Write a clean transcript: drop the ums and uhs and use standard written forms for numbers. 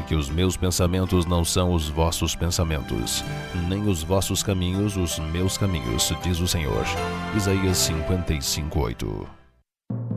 porque os meus pensamentos não são os vossos pensamentos, nem os vossos caminhos os meus caminhos, diz o Senhor. Isaías 55:8.